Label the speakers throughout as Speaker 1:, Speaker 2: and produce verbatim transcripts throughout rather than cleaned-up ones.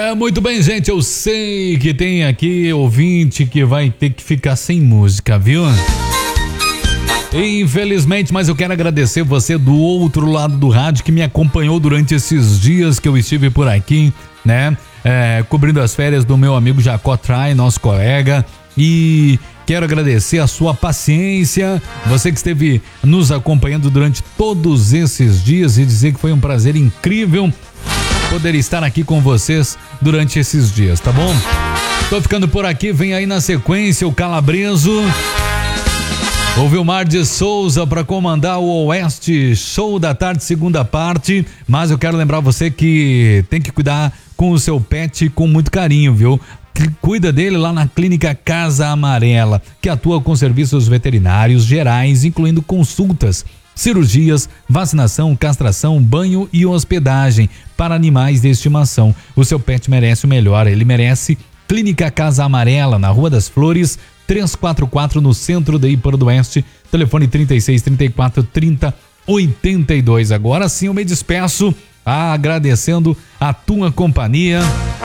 Speaker 1: É, muito bem, gente, eu sei que tem aqui ouvinte que vai ter que ficar sem música, viu? Infelizmente, mas eu quero agradecer você do outro lado do rádio que me acompanhou durante esses dias que eu estive por aqui, né? É, cobrindo as férias do meu amigo Jacó Trai, nosso colega, e quero agradecer a sua paciência, você que esteve nos acompanhando durante todos esses dias e dizer que foi um prazer incrível poder estar aqui com vocês durante esses dias, tá bom? Tô ficando por aqui, vem aí na sequência o Calabreso, o Vilmar de Souza para comandar o Oeste Show da Tarde, segunda parte, mas eu quero lembrar você que tem que cuidar com o seu pet com muito carinho, viu? Cuida dele lá na Clínica Casa Amarela, que atua com serviços veterinários gerais, incluindo consultas, cirurgias, vacinação, castração, banho e hospedagem para animais de estimação. O seu pet merece o melhor, ele merece. Clínica Casa Amarela, na Rua das Flores, trezentos e quarenta e quatro, no centro de Iparo do Oeste, telefone trinta e seis, trinta e quatro, trinta, oitenta e dois. Agora sim eu me despeço, agradecendo a tua companhia.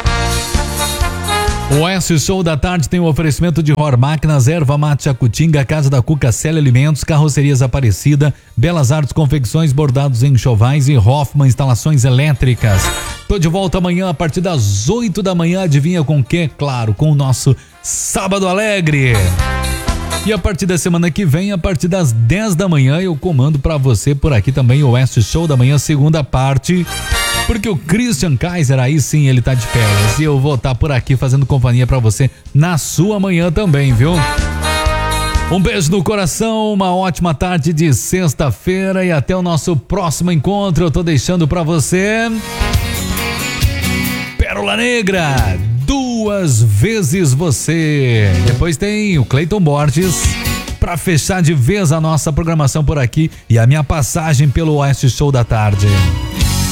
Speaker 1: O Oeste Show da Tarde tem o um oferecimento de Hor Máquinas, Erva Mate Jacutinga, Casa da Cuca, Célia Alimentos, Carrocerias Aparecida, Belas Artes Confecções, Bordados em Enxovais e Hoffman Instalações Elétricas. Tô de volta amanhã a partir das oito da manhã, adivinha com o quê? Claro, com o nosso Sábado Alegre. E a partir da semana que vem, a partir das dez da manhã, eu comando pra você por aqui também o Oeste Show da Manhã, segunda parte. Porque o Christian Kaiser, aí sim, ele tá de férias. E eu vou estar por aqui fazendo companhia pra você na sua manhã também, viu? Um beijo no coração, uma ótima tarde de sexta-feira e até o nosso próximo encontro. Eu tô deixando pra você Pérola Negra, Duas Vezes Você. Depois tem o Cleiton Borges pra fechar de vez a nossa programação por aqui e a minha passagem pelo Oeste Show da Tarde.